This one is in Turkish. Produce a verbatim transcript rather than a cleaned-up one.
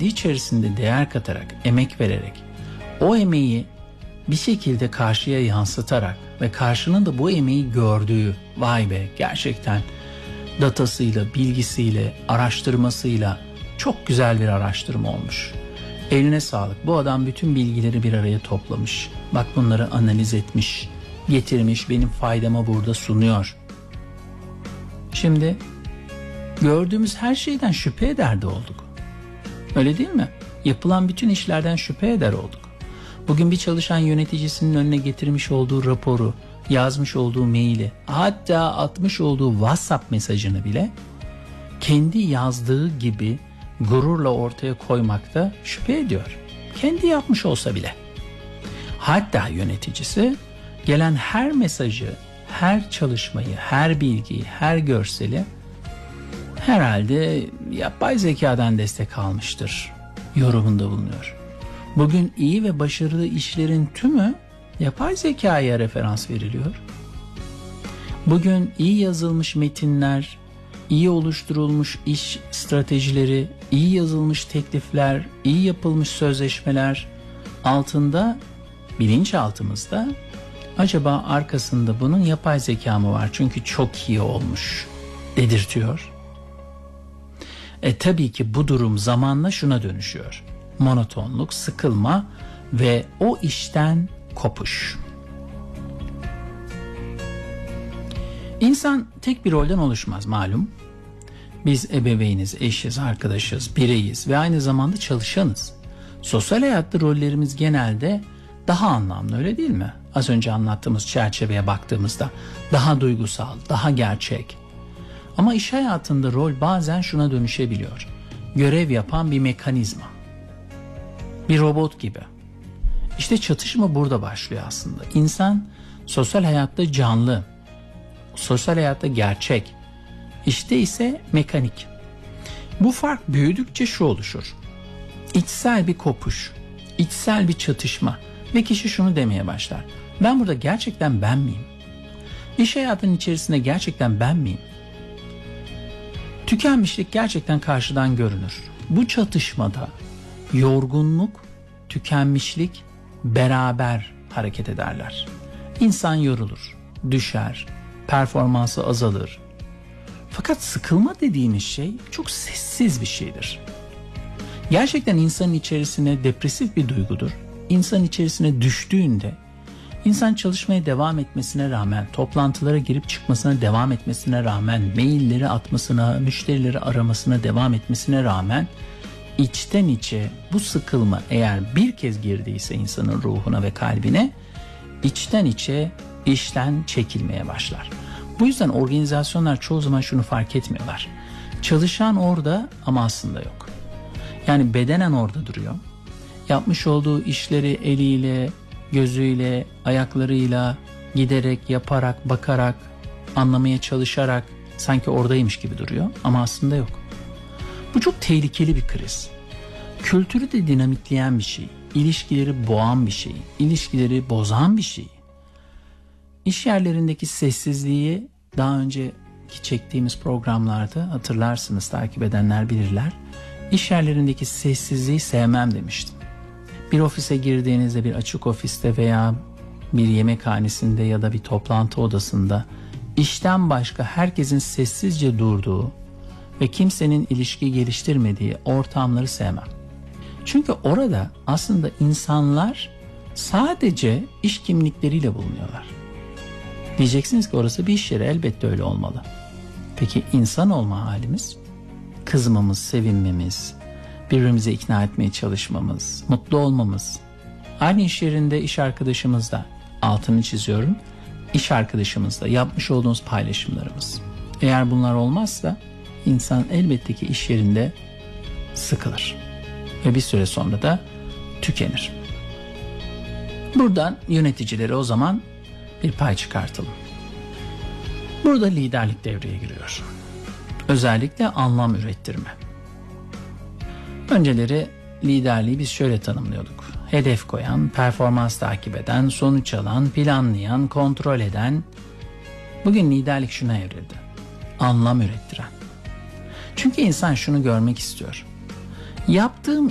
kendi içerisinde değer katarak, emek vererek, o emeği bir şekilde karşıya yansıtarak ve karşının da bu emeği gördüğü, vay be gerçekten datasıyla, bilgisiyle, araştırmasıyla çok güzel bir araştırma olmuş. Eline sağlık. Bu adam bütün bilgileri bir araya toplamış. Bak bunları analiz etmiş, getirmiş, benim faydama burada sunuyor. Şimdi gördüğümüz her şeyden şüphe eder de olduk. Öyle değil mi? Yapılan bütün işlerden şüphe eder olduk. Bugün bir çalışan yöneticisinin önüne getirmiş olduğu raporu, yazmış olduğu maili, hatta atmış olduğu WhatsApp mesajını bile kendi yazdığı gibi gururla ortaya koymakta şüphe ediyor. Kendi yapmış olsa bile. Hatta yöneticisi gelen her mesajı, her çalışmayı, her bilgiyi, her görseli herhalde yapay zekadan destek almıştır yorumunda bulunuyor. Bugün iyi ve başarılı işlerin tümü yapay zekaya referans veriliyor. Bugün iyi yazılmış metinler, iyi oluşturulmuş iş stratejileri, iyi yazılmış teklifler, iyi yapılmış sözleşmeler altında, bilinçaltımızda acaba arkasında bunun yapay zeka mı var? Çünkü çok iyi olmuş dedirtiyor. E tabii ki bu durum zamanla şuna dönüşüyor. Monotonluk, sıkılma ve o işten kopuş. İnsan tek bir rolden oluşmaz malum. Biz ebeveyniz, eşiz, arkadaşız, bireyiz ve aynı zamanda çalışanız. Sosyal hayatta rollerimiz genelde daha anlamlı, öyle değil mi? Az önce anlattığımız çerçeveye baktığımızda daha duygusal, daha gerçek. Ama iş hayatında rol bazen şuna dönüşebiliyor. Görev yapan bir mekanizma. Bir robot gibi. İşte çatışma burada başlıyor aslında. İnsan sosyal hayatta canlı, sosyal hayatta gerçek, işte ise mekanik. Bu fark büyüdükçe şu oluşur. İçsel bir kopuş, içsel bir çatışma ve kişi şunu demeye başlar. Ben burada gerçekten ben miyim? İş hayatının içerisinde gerçekten ben miyim? Tükenmişlik gerçekten karşıdan görünür. Bu çatışmada yorgunluk, tükenmişlik beraber hareket ederler. İnsan yorulur, düşer, performansı azalır. Fakat sıkılma dediğimiz şey çok sessiz bir şeydir. Gerçekten insanın içerisine depresif bir duygudur. İnsanın içerisine düştüğünde, insan çalışmaya devam etmesine rağmen, toplantılara girip çıkmasına devam etmesine rağmen, mailleri atmasına, müşterileri aramasına devam etmesine rağmen, içten içe bu sıkılma eğer bir kez girdiyse insanın ruhuna ve kalbine, içten içe işten çekilmeye başlar. Bu yüzden organizasyonlar çoğu zaman şunu fark etmiyorlar. Çalışan orada ama aslında yok. Yani bedenen orada duruyor. Yapmış olduğu işleri eliyle, gözüyle, ayaklarıyla, giderek, yaparak, bakarak, anlamaya çalışarak sanki oradaymış gibi duruyor ama aslında yok. Bu çok tehlikeli bir kriz. Kültürü de dinamitleyen bir şey, ilişkileri boğan bir şey, ilişkileri bozan bir şey. İş yerlerindeki sessizliği daha önceki çektiğimiz programlarda hatırlarsınız, takip edenler bilirler. İş yerlerindeki sessizliği sevmem demiştim. Bir ofise girdiğinizde, bir açık ofiste veya bir yemekhanesinde ya da bir toplantı odasında işten başka herkesin sessizce durduğu ve kimsenin ilişki geliştirmediği ortamları sevmem. Çünkü orada aslında insanlar sadece iş kimlikleriyle bulunuyorlar. Diyeceksiniz ki orası bir iş yeri, elbette öyle olmalı. Peki insan olma halimiz, kızmamız, sevinmemiz, birbirimizi ikna etmeye çalışmamız, mutlu olmamız, aynı iş yerinde iş arkadaşımızla, altını çiziyorum, iş arkadaşımızla yapmış olduğumuz paylaşımlarımız. Eğer bunlar olmazsa insan elbette ki iş yerinde sıkılır ve bir süre sonra da tükenir. Buradan yöneticilere o zaman bir pay çıkartalım. Burada liderlik devreye giriyor. Özellikle anlam ürettirme. Önceleri liderliği biz şöyle tanımlıyorduk. Hedef koyan, performans takip eden, sonuç alan, planlayan, kontrol eden. Bugün liderlik şuna evrildi. Anlam ürettiren. Çünkü insan şunu görmek istiyor. Yaptığım